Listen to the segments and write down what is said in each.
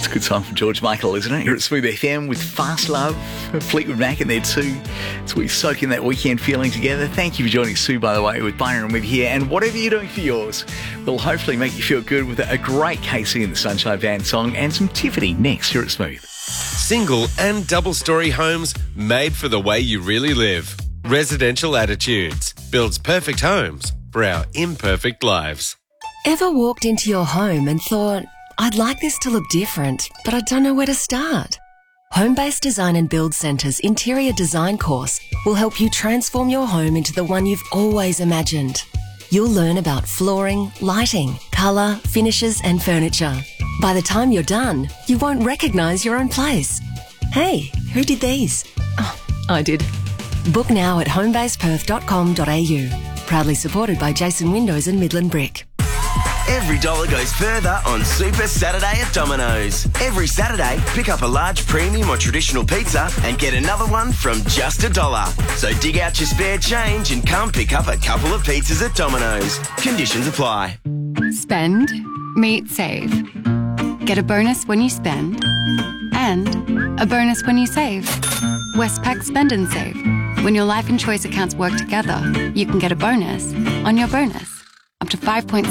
It's a good song from George Michael, isn't it? Here at Smooth FM with Fast Love, Fleetwood Mac in there too. So we soak in that weekend feeling together. Thank you for joining Sue, by the way, with Byron with you here. And whatever you're doing for yours will hopefully make you feel good with a great Casey and the Sunshine Band song and some Tiffany next here at Smooth. Single and double-storey homes made for the way you really live. Residential Attitudes builds perfect homes for our imperfect lives. Ever walked into your home and thought, I'd like this to look different, but I don't know where to start? Home-Based Design and Build Centre's interior design course will help you transform your home into the one you've always imagined. You'll learn about flooring, lighting, colour, finishes and furniture. By the time you're done, you won't recognise your own place. Hey, who did these? Oh, I did. Book now at homebaseperth.com.au. Proudly supported by Jason Windows and Midland Brick. Every dollar goes further on Super Saturday at Domino's. Every Saturday, pick up a large premium or traditional pizza and get another one from just $1. So dig out your spare change and come pick up a couple of pizzas at Domino's. Conditions apply. Spend, meet, save. Get a bonus when you spend and a bonus when you save. Westpac Spend and Save. When your life and choice accounts work together, you can get a bonus on your bonus. Up to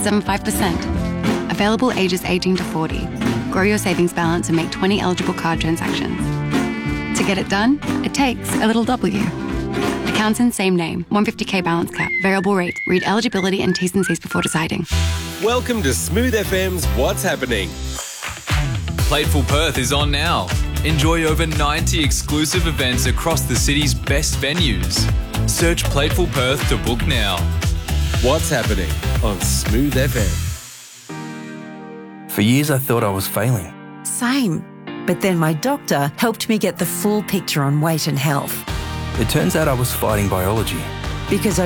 5.75%. Available ages 18 to 40. Grow your savings balance and make 20 eligible card transactions. To get it done, it takes a little W. Accounts in same name. 150k balance cap. Variable rate. Read eligibility and T's and C's before deciding. Welcome to Smooth FM's What's Happening. Plateful Perth is on now. Enjoy over 90 exclusive events across the city's best venues. Search Plateful Perth to book now. What's Happening on Smooth FM. For years I thought I was failing. Same. But then my doctor helped me get the full picture on weight and health. It turns out I was fighting biology. Because